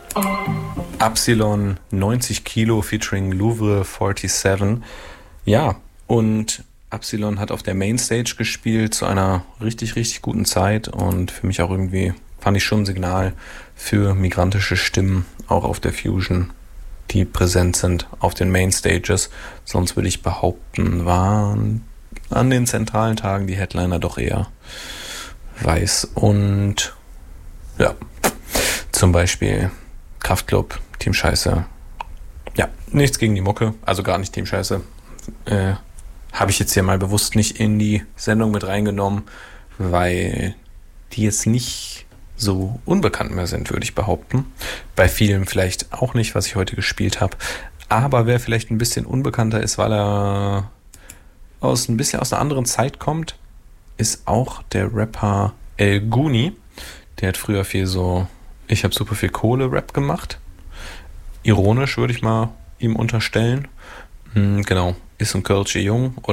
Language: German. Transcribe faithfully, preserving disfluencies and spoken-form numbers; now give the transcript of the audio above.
Absilon neunzig Kilo featuring Louvre siebenundvierzig. Ja, und Absilon hat auf der Mainstage gespielt zu einer richtig, richtig guten Zeit und für mich auch irgendwie, fand ich schon ein Signal für migrantische Stimmen, auch auf der Fusion, die präsent sind auf den Mainstages. Sonst würde ich behaupten, waren an den zentralen Tagen die Headliner doch eher weiß und ja, zum Beispiel Kraftklub, Team Scheiße. Ja, nichts gegen die Mucke, also gar nicht Team Scheiße. Äh, habe ich jetzt hier mal bewusst nicht in die Sendung mit reingenommen, weil die jetzt nicht so unbekannt mehr sind, würde ich behaupten. Bei vielen vielleicht auch nicht, was ich heute gespielt habe. Aber wer vielleicht ein bisschen unbekannter ist, weil er aus ein bisschen aus einer anderen Zeit kommt, ist auch der Rapper El Guni. Der hat früher viel so, ich habe super viel Kohle-Rap gemacht. Ironisch würde ich mal ihm unterstellen. Hm, genau, ist ein Kölsche Jung